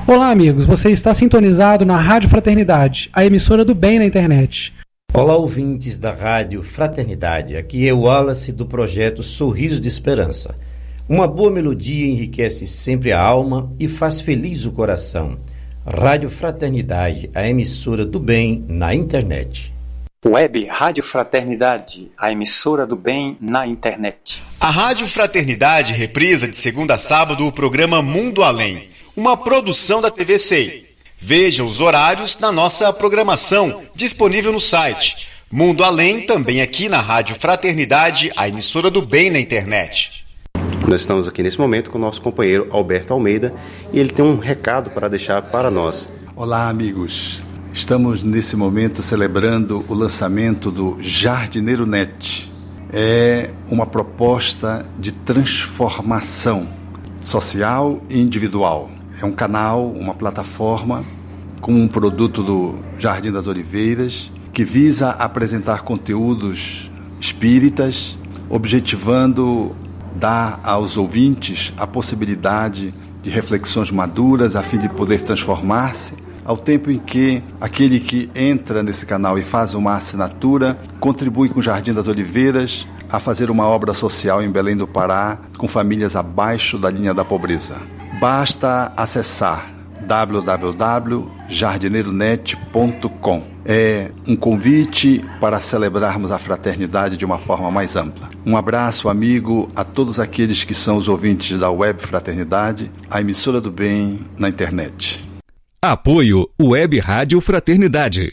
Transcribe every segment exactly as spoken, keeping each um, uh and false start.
Olá, amigos. Você está sintonizado na Rádio Fraternidade, a emissora do bem na internet. Olá, ouvintes da Rádio Fraternidade. Aqui é o Wallace do projeto Sorriso de Esperança. Uma boa melodia enriquece sempre a alma e faz feliz o coração. Rádio Fraternidade, a emissora do bem na internet. Web Rádio Fraternidade, a emissora do bem na internet. A Rádio Fraternidade reprisa de segunda a sábado o programa Mundo Além, uma produção da T V C I. Veja os horários na nossa programação, disponível no site. Mundo Além, também aqui na Rádio Fraternidade, a emissora do bem na internet. Nós estamos aqui nesse momento com o nosso companheiro Alberto Almeida e ele tem um recado para deixar para nós. Olá, amigos. Estamos nesse momento celebrando o lançamento do Jardineiro Net. É uma proposta de transformação social e individual. É um canal, uma plataforma com um produto do Jardim das Oliveiras que visa apresentar conteúdos espíritas, objetivando dar aos ouvintes a possibilidade de reflexões maduras a fim de poder transformar-se, ao tempo em que aquele que entra nesse canal e faz uma assinatura contribui com o Jardim das Oliveiras a fazer uma obra social em Belém do Pará com famílias abaixo da linha da pobreza. Basta acessar w w w ponto jardineiro net ponto com. É um convite para celebrarmos a fraternidade de uma forma mais ampla. Um abraço, amigo, a todos aqueles que são os ouvintes da Web Fraternidade, a emissora do bem na internet. Apoio Web Rádio Fraternidade.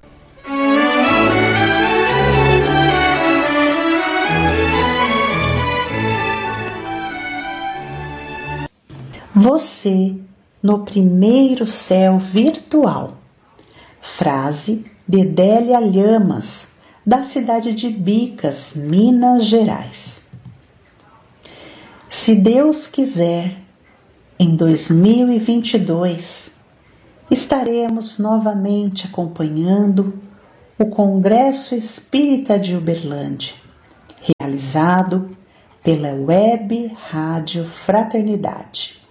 Você no primeiro céu virtual. Frase de Délia Lhamas, da cidade de Bicas, Minas Gerais. Se Deus quiser, em dois mil e vinte e dois, estaremos novamente acompanhando o Congresso Espírita de Uberlândia, realizado pela Web Rádio Fraternidade.